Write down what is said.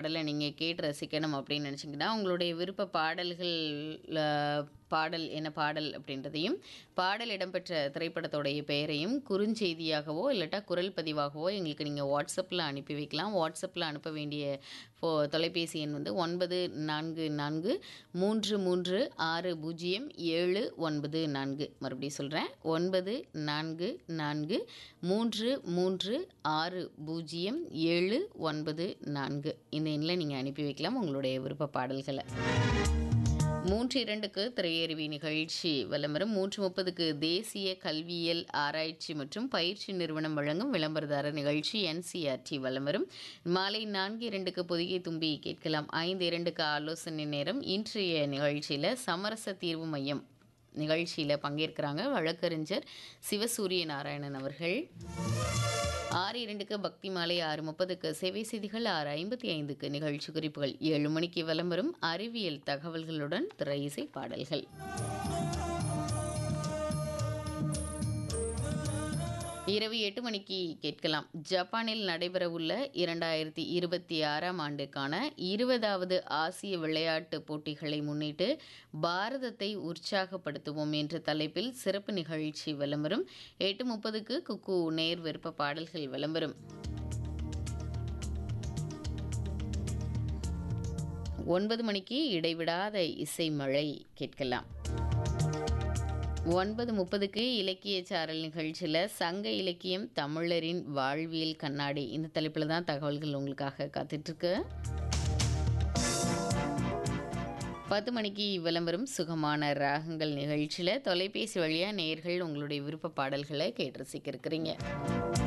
பாடலை நீங்கள் கேட்டு ரசிக்கணும் அப்படின்னு நினச்சிங்கன்னா உங்களுடைய விருப்ப பாடல்கள் பாடல் என்ன பாடல் அப்படின்றதையும் பாடல் இடம்பெற்ற திரைப்படத்தோடைய பெயரையும் குறுஞ்செய்தியாகவோ இல்லாட்டா குரல் பதிவாகவோ எங்களுக்கு நீங்கள் வாட்ஸ்அப்பில் அனுப்பி வைக்கலாம். வாட்ஸ்அப்பில் அனுப்ப வேண்டிய தொலைபேசி எண் வந்து 94460794. மறுபடியும் சொல்கிறேன், 94460794. இந்த எண்ணில் நீங்கள் அனுப்பி வைக்கலாம் உங்களுடைய விருப்ப பாடல்களை. 3:02க்கு திரையருவி நிகழ்ச்சி விளம்பரம். 3:30க்கு தேசிய கல்வியியல் ஆராய்ச்சி மற்றும் பயிற்சி நிறுவனம் வழங்கும் விளம்பரதாரர் நிகழ்ச்சி NCRT விளம்பரம். மாலை 4:02க்கு பொதிகை தும்பி கேட்கலாம். 5:02க்கு ஆலோசனை நேரம். இன்றைய நிகழ்ச்சியில் சமரச தீர்வு மையம் நிகழ்ச்சியில் பங்கேற்கிறாங்க வழக்கறிஞர் சிவசூரிய நாராயணன் அவர்கள். 6:02க்கு பக்தி மாலை. 6:30க்கு சேவை செய்திகள். 6:55க்கு நிகழ்ச்சி குறிப்புகள். 7 மணிக்கு விளம்பரம் அறிவியல் தகவல்களுடன் திரை இசை பாடல்கள். இரவு 8 மணிக்கு கேட்கலாம். ஜப்பானில் நடைபெறவுள்ள 2026ஆம் ஆண்டுக்கான 20வது ஆசிய விளையாட்டுப் போட்டிகளை முன்னிட்டு பாரதத்தை உற்சாகப்படுத்துவோம் என்ற தலைப்பில் சிறப்பு நிகழ்ச்சி விளம்பரம். 8:30க்கு குக்கு நேர் விருப்ப பாடல்கள் விளம்பரம். 9 மணிக்கு இடைவிடாத இசை மழை கேட்கலாம். 9:30க்கு இலக்கிய சாரல் நிகழ்ச்சியில் சங்க இலக்கியம் தமிழரின் வாழ்வியல் கண்ணாடி இந்த தலைப்பில் தான் தகவல்கள் உங்களுக்காக காத்துட்ருக்கு. 10 மணிக்கு விளம்பரம் சுகமான ராகங்கள் நிகழ்ச்சியில் தொலைபேசி வழியாக நேயர்கள் உங்களுடைய விருப்ப பாடல்களை கேட்டு ரசிக்க இருக்கிறீங்க.